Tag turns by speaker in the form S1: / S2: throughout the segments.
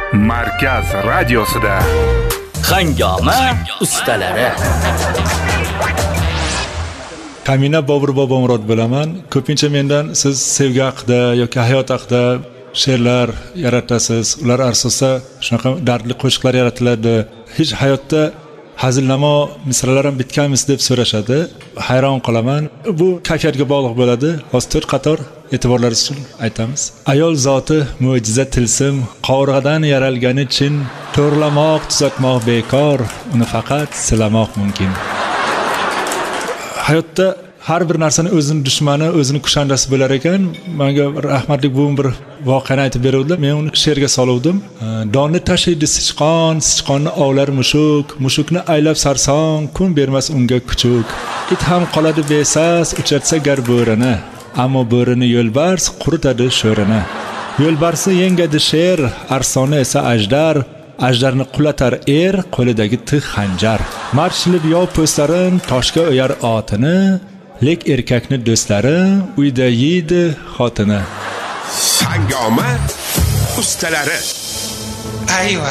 S1: Markaz radiosida
S2: Hangoma ustalari.
S3: Kamina Bobur Bobomurod bilaman. Ko'pincha mendan siz sevgi haqida yoki hayot haqida she'rlar yaratasiz. Ular asosida shunaqa dardli qo'shiqlar yaratiladi. Hech hayotda hazilnamo misralar ham bitganmiz deb so'rashadi. Hayron qolaman. Bu kayfiyatga bog'liq bo'ladi. Hozir 4 qator e'tiborlaringiz uchun aytamiz. Ayol zoti mo'jiza tilsim, qovurg'adan yaralgani chin, to'g'rilamoq, tuzatmoq bekor, uni faqat silamoq mumkin. Hayotda har bir narsani o'zining dushmani, o'zining kushandasi bo'lar ekan. Menga rahmatli buvim bir voqeani aytib beruvdilar. Men uni she'rga soluvdim. Donni tashiydi sichqon, sichqonni ovlar mushuk, mushukni aylab sarson, kun bermas unga kuchuk. It ham qoladi besas, uchatsa gar bo'rini, ammo bo'rini yo'lbars quritadi sho'rini. Yo'lbarsni yengadi sher, arsoni esa ajdar. Ajdarni qulatar qo'lidagi tig' xanjar. Marshilib yov po'stlarin, toshga o'yar otini, lek erkakni do'stlari uyda yeydi xotini.
S1: Hangoma ustalari.
S4: Ayva.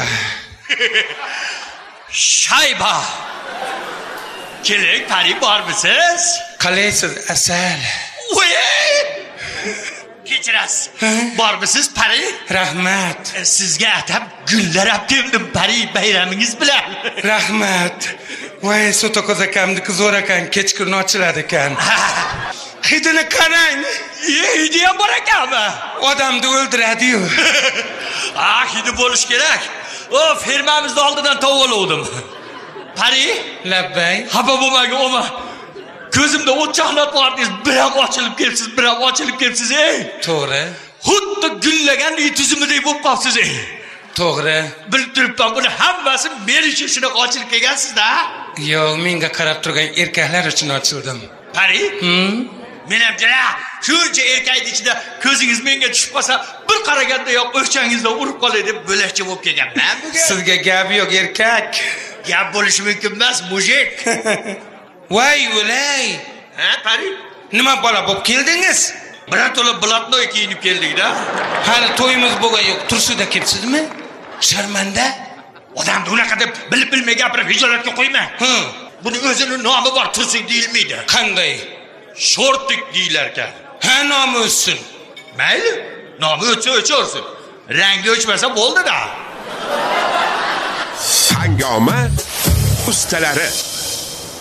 S2: Shayba. Keling, pari bormisiz?
S4: Qalaysiz asal?
S2: Voy! Kechirasiz. Bormisiz pari?
S4: Rahmat.
S2: Sizga atab gullar olib keldim pari bayramingiz bilan.
S4: Rahmat. Voy, Sotokoz akamniki zo'r ekan, kechqurun ochiladi ekan. Hidini qarang.
S2: Hidi ham bor ekanmi?
S4: Odamni o'ldiradi-yu.
S2: Hidi bo'lish kerak. Firmamizning oldidan tovoluvdim. Pari?
S4: Labbay.
S2: Xafa bo'lmagin, o'ma. Ko'zimda o't chaqnatyapsiz, bir ham ochilib kelibsiz, bir ham ochilib kelibsiz,
S4: To'g'ri.
S2: Xuddi gullagan tuzumidek bo'lib qolibsiz,
S4: To'g'ri.
S2: Bilib turibman, buni hammasi berish uchun ochilib kelgansiz-da.
S4: Yo'q, menga qarab turgan erkaklar uchun ochildim.
S2: Pari? Men ham jala shuncha erkakning ichida ko'zingiz menga tushib qolsa, bir qaraganda yo'q o'changizdan urib qolay deb bo'lakcha bo'lib kelganman bugun.
S4: Sizga gap yo'q, erkak.
S2: Gap bo'lishi mumkin emas, mujik.
S4: Voy, o'lay.
S2: Pari?
S4: Nima bola bo'lib keldingiz?
S2: Birontala blatnoy kiyinib keldik-da.
S4: Hali to'yimiz bo'lgan yo'q, tursida kelibsizmi? Sharmanda?
S2: Odamni unaqa deb bilib-bilmay gapirib hijolatga qo'ymang. Buni o'zining nomi bor, tursik deyilmaydi.
S4: Qanday?
S2: Shortik deyilar ekan.
S4: Nomi o'tsin.
S2: Mayli, nomi o'chaversin. Rangi o'chmasa bo'ldi-da.
S1: Hangoma ustalari.